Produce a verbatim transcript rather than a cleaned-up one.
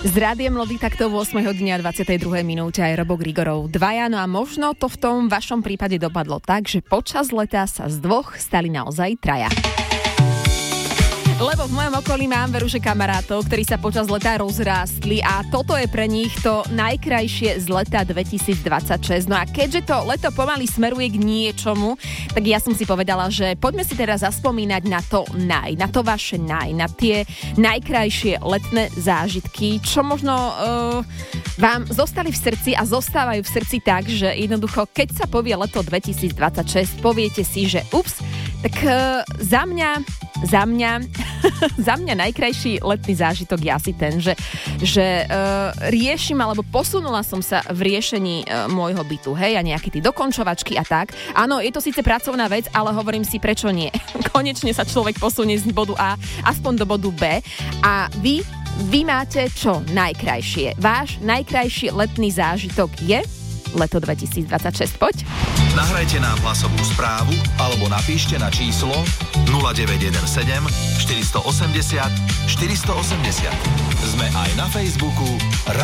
Z Rádiem Lody takto v ôsmej hodine a dvadsiatej druhej minúte aj Robo Grigorov dvaja. No a možno to v tom vašom prípade dopadlo tak, že počas leta sa z dvoch stali naozaj traja. Lebo v mojom okolí mám veruše kamarátov, ktorí sa počas leta rozrástli a toto je pre nich to najkrajšie z leta dvetisícdvadsaťšesť. No a keďže to leto pomaly smeruje k niečomu, tak ja som si povedala, že poďme si teraz zaspomínať na to naj, na to vaše naj, na tie najkrajšie letné zážitky, čo možno uh, vám zostali v srdci a zostávajú v srdci tak, že jednoducho, keď sa povie leto dvetisícdvadsaťšesť, poviete si, že ups, tak uh, za mňa, za mňa za mňa najkrajší letný zážitok je asi ten, že, že uh, riešim, alebo posunula som sa v riešení uh, môjho bytu, hej, a nejaké tí dokončovačky a tak. Áno, je to síce pracovná vec, ale hovorím si, prečo nie. Konečne sa človek posunie z bodu A aspoň do bodu B a vy, vy máte čo najkrajšie? Váš najkrajší letný zážitok je leto dvetisícdvadsaťšesť, poď. Nahrajte nám hlasovú správu alebo napíšte na číslo nula deväť jeden sedem štyri osem nula štyri osem nula. Sme aj na Facebooku